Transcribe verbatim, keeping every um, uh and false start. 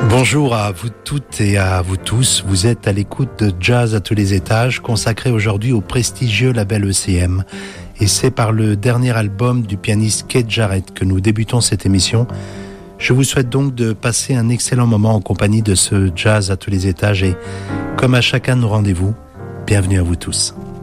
Bonjour à vous toutes et à vous tous. Vous êtes à l'écoute de Jazz à tous les étages, consacré aujourd'hui au prestigieux label E C M. Et c'est par le dernier album du pianiste Keith Jarrett que nous débutons cette émission. Je vous souhaite donc de passer un excellent moment en compagnie de ce Jazz à tous les étages et, comme à chacun de nos rendez-vous, bienvenue à vous tous.